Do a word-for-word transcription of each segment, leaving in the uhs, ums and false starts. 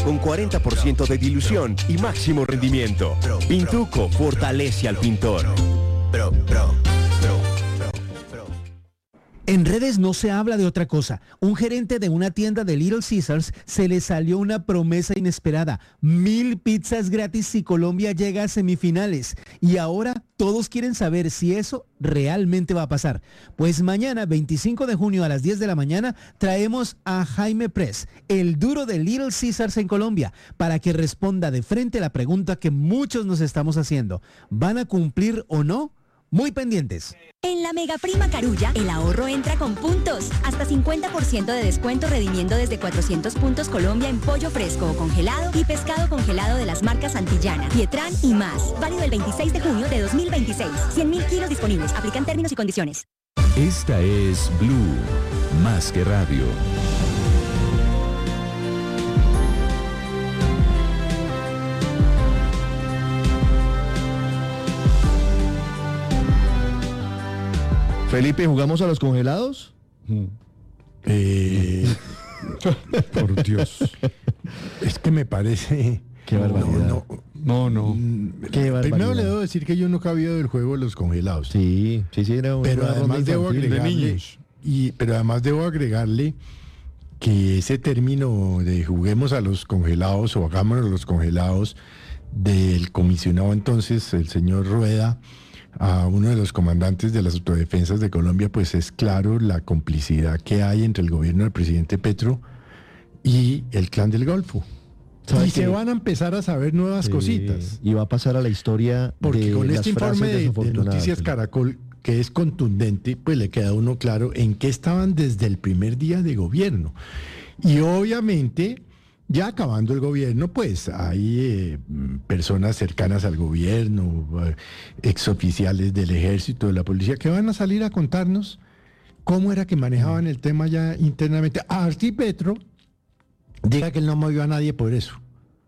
con cuarenta por ciento de dilución y máximo rendimiento. Pintuco fortalece al pintor. Pro, pro. En redes no se habla de otra cosa. Un gerente de una tienda de Little Caesars se le salió una promesa inesperada. Mil pizzas gratis si Colombia llega a semifinales. Y ahora todos quieren saber si eso realmente va a pasar. Pues mañana, veinticinco de junio a las diez de la mañana, traemos a Jaime Press, el duro de Little Caesars en Colombia, para que responda de frente la pregunta que muchos nos estamos haciendo. ¿Van a cumplir o no? Muy pendientes. En la Mega Prima Carulla, el ahorro entra con puntos. Hasta cincuenta por ciento de descuento redimiendo desde cuatrocientos puntos Colombia en pollo fresco o congelado y pescado congelado de las marcas Antillana, Pietrán y más. Válido el veintiséis de junio de dos mil veintiséis. cien mil kilos disponibles. Aplican términos y condiciones. Esta es Blue, más que radio. Felipe, ¿jugamos a los congelados? Eh, por Dios. Es que me parece... Qué barbaridad. No, no. no, no. Qué barbaridad. Primero le debo decir que yo nunca había del juego de los congelados. Sí, sí, sí. Era pero una además debo agregarle... Y, pero además debo agregarle que ese término de juguemos a los congelados o hagámonos a los congelados del comisionado entonces, el señor Rueda, a uno de los comandantes de las autodefensas de Colombia, pues es claro la complicidad que hay entre el gobierno del presidente Petro y el Clan del Golfo. Y se van a empezar a saber nuevas sí, cositas. Y va a pasar a la historia. Porque de con las este informe de, de Noticias Felipe. Caracol, que es contundente, pues le queda a uno claro en qué estaban desde el primer día de gobierno. Y obviamente... Ya acabando el gobierno, pues hay eh, personas cercanas al gobierno, eh, exoficiales del ejército, de la policía, que van a salir a contarnos cómo era que manejaban el tema ya internamente. Así Petro diga que él no movió a nadie por eso.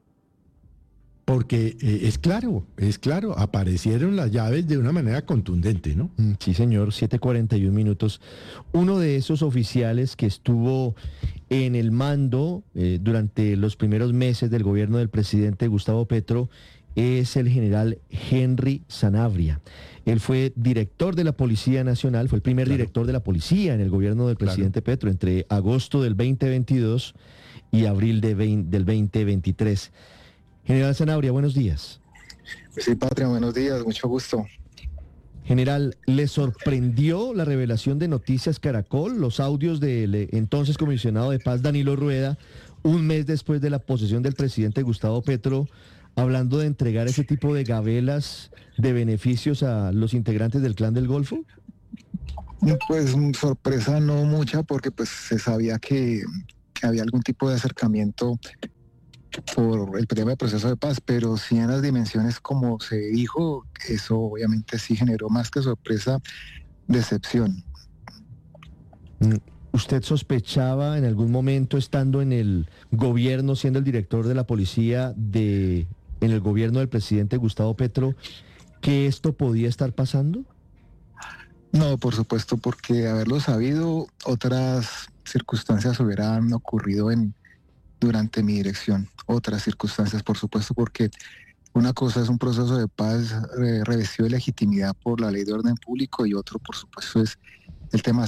Porque eh, es claro, es claro, aparecieron las llaves de una manera contundente, ¿no? Sí, señor, siete cuarenta y uno minutos. Uno de esos oficiales que estuvo en el mando eh, durante los primeros meses del gobierno del presidente Gustavo Petro es el general Henry Sanabria. Él fue director de la Policía Nacional, fue el primer claro. director de la policía en el gobierno del presidente claro. Petro entre agosto del veinte veintidós y abril de veinte, del veinte veintitrés. General Sanabria, buenos días. Pues sí, Patria, buenos días, mucho gusto. General, ¿le sorprendió la revelación de Noticias Caracol, los audios del entonces comisionado de paz Danilo Rueda, un mes después de la posesión del presidente Gustavo Petro, hablando de entregar ese tipo de gabelas de beneficios a los integrantes del Clan del Golfo? Pues sorpresa no mucha, porque pues se sabía que, que había algún tipo de acercamiento por el tema de proceso de paz, pero sí en las dimensiones como se dijo, eso obviamente sí generó más que sorpresa, decepción. ¿Usted sospechaba en algún momento, estando en el gobierno, siendo el director de la policía de en el gobierno del presidente Gustavo Petro, que esto podía estar pasando? No, por supuesto, porque haberlo sabido, otras circunstancias hubieran ocurrido en durante mi dirección, otras circunstancias, por supuesto, porque una cosa es un proceso de paz eh, revestido de legitimidad por la ley de orden público y otro, por supuesto, es el tema